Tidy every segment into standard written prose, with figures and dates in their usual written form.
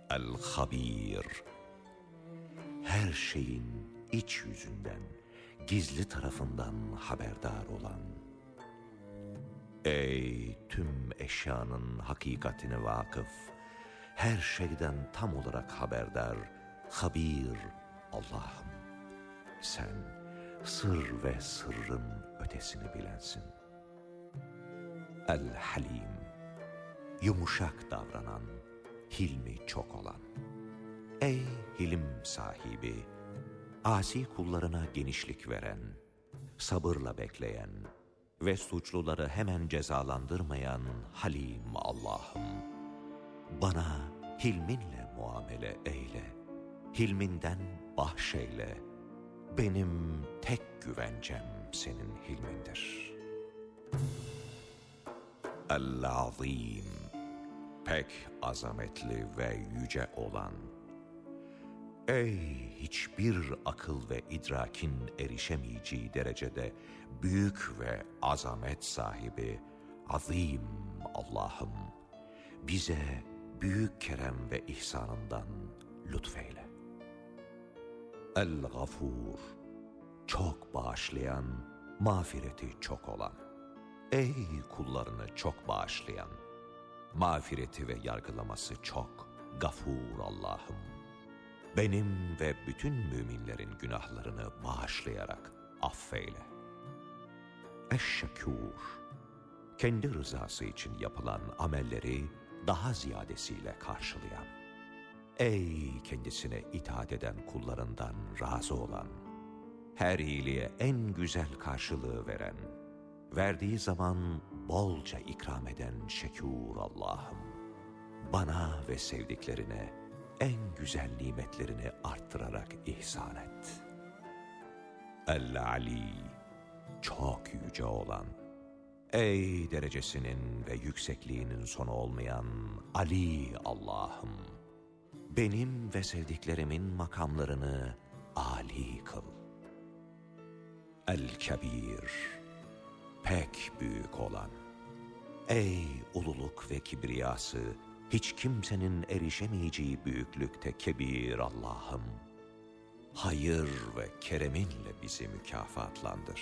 El-Habir, her şeyin iç yüzünden, gizli tarafından haberdar olan. Ey tüm eşyanın hakikatine vakıf, her şeyden tam olarak haberdar, Habir Allah'ım. Sen sır ve sırrın ötesini bilensin. El-Halim, yumuşak davranan, hilmi çok olan. Ey hilim sahibi, asi kullarına genişlik veren, sabırla bekleyen ve suçluları hemen cezalandırmayan Halim Allah'ım. Bana hilminle muamele eyle, hilminden bahşeyle. Benim tek güvencem senin hilmindir. El-Azim, pek azametli ve yüce olan. Ey hiçbir akıl ve idrakin erişemeyeceği derecede büyük ve azamet sahibi Azim Allah'ım, bize büyük kerem ve ihsanından lütfeyle. El-Gafur, çok bağışlayan, mağfireti çok olan. Ey kullarını çok bağışlayan, mağfireti ve yargılaması çok Gafur Allah'ım. Benim ve bütün müminlerin günahlarını bağışlayarak affeyle. Eş-Şekûr, kendi rızası için yapılan amelleri daha ziyadesiyle karşılayan. Ey kendisine itaat eden kullarından razı olan, her iyiliğe en güzel karşılığı veren, verdiği zaman bolca ikram eden Şekûr Allah'ım. Bana ve sevdiklerine en güzel nimetlerini arttırarak ihsan et. El-Ali, çok yüce olan. Ey derecesinin ve yüksekliğinin sonu olmayan Ali Allah'ım. Benim ve sevdiklerimin makamlarını âli kıl. El-Kebir, pek büyük olan. Ey ululuk ve kibriyası, hiç kimsenin erişemeyeceği büyüklükte kebir Allah'ım. Hayır ve kereminle bizi mükafatlandır.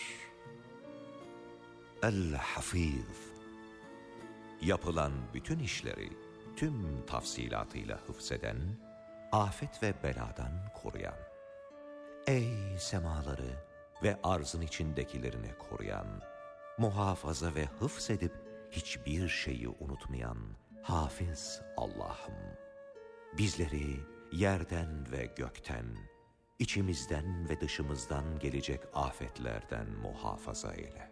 El-Hafiz, yapılan bütün işleri tüm tafsilatıyla hıfzeden, afet ve beladan koruyan. Ey semaları ve arzın içindekilerini koruyan, muhafaza ve hıfzedip hiçbir şeyi unutmayan Hafiz Allah'ım. Bizleri yerden ve gökten, içimizden ve dışımızdan gelecek afetlerden muhafaza eyle.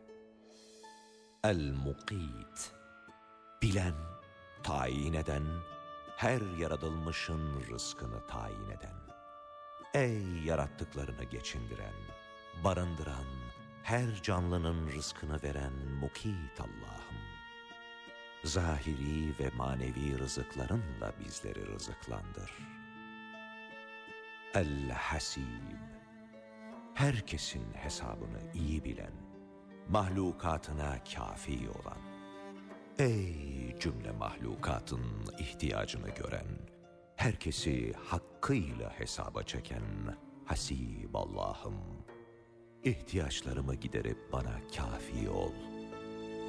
El-Mukit, bilen, tayin eden, her yaratılmışın rızkını tayin eden. Ey yarattıklarını geçindiren, barındıran, her canlının rızkını veren Mukit Allah'ım. Zahiri ve manevi rızıklarınla bizleri rızıklandır. El-Hasib, herkesin hesabını iyi bilen, mahlukatına kafi olan. Ey cümle mahlukatın ihtiyacını gören, herkesi hakkıyla hesaba çeken Hasib Allah'ım. İhtiyaçlarımı giderip bana kafi ol.